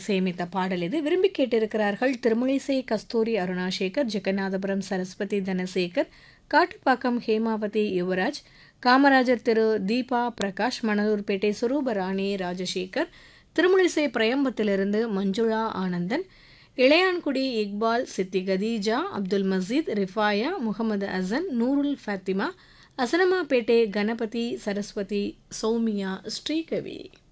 இசையமைத்த பாடல் இது. விரும்பி கேட்டிருக்கிறார்கள் திருமழிசை கஸ்தூரி அருணாசேகர், ஜெகநாதபுரம் சரஸ்வதி தனசேகர், காட்டுப்பாக்கம் ஹேமாவதி யுவராஜ், காமராஜர் திரு தீபா பிரகாஷ், மணலூர்பேட்டை சுரூபராணி ராஜசேகர், திருமழிசை பிரயம்பத்திலிருந்து மஞ்சுளா ஆனந்தன், இளையான்குடி இக்பால், சித்தி கதீஜா, அப்துல் மசீத், ரிஃபாயா, முகமது அசன், நூருல் ஃபாத்திமா, அசனமாப்பேட்டை கணபதி, சரஸ்வதி, சௌமியா, ஸ்ரீகவி.